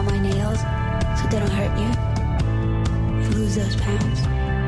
out my nails so they don't hurt you. You lose those pounds.